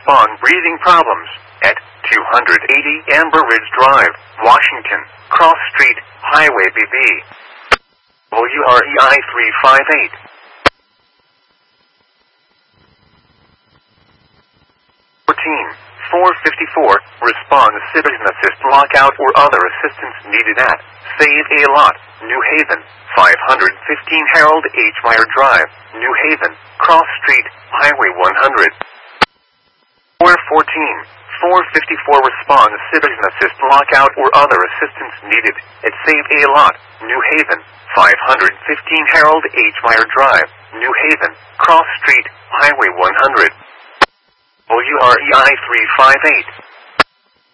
respond breathing problems at 280 Amber Ridge Drive, Washington, Cross Street, Highway BB. WREI 358. 454, respond to citizen assist lockout or other assistance needed at Save a Lot, New Haven, 515 Harold H. Meyer Drive, New Haven, Cross Street, Highway 100. 454, respond to citizen assist lockout or other assistance needed at Save a Lot, New Haven, 515 Harold H. Meyer Drive, New Haven, Cross Street, Highway 100. WREI 358.